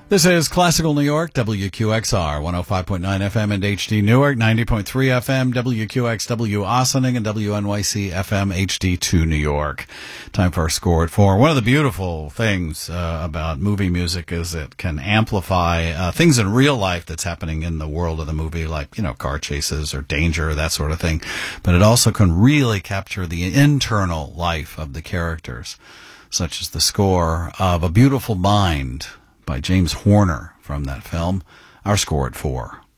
This is Classical New York, WQXR, 105.9 FM and HD Newark, 90.3 FM, WQXW Ossining, and WNYC FM HD2 New York. Time for our score at 4. One of the beautiful things about movie music is it can amplify things in real life that's happening in the world of the movie, like, car chases or danger, that sort of thing. But it also can really capture the internal life of the characters, such as the score of A Beautiful Mind by James Horner from that film. Our score at 4.